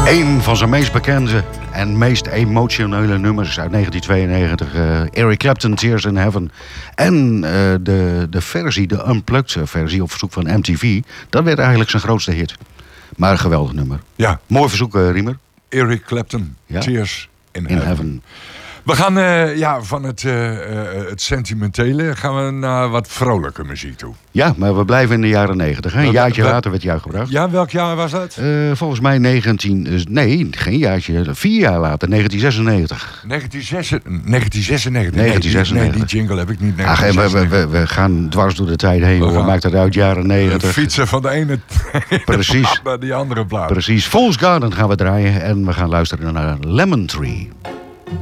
Een van zijn meest bekende en meest emotionele nummers uit 1992. Eric Clapton, Tears in Heaven. En de versie, de unplugged versie op verzoek van MTV. Dat werd eigenlijk zijn grootste hit. Maar een geweldig nummer. Ja. Mooi verzoek, Riemer. Eric Clapton, Ja. Tears in In Heaven. Heaven. We gaan van het sentimentele gaan we naar wat vrolijke muziek toe. Ja, maar we blijven in de jaren 90. Een jaartje later werd hij uitgebracht. Ja, welk jaar was dat? Volgens mij geen jaartje. 4 jaar later, 1996. 1996. Nee, die jingle heb ik niet. Ach, we gaan dwars door de tijd heen. Wat maakt het uit, jaren 90. Fietsen van de ene Precies. naar die andere plaat. Precies. Fool's Garden gaan we draaien. En we gaan luisteren naar Lemon Tree.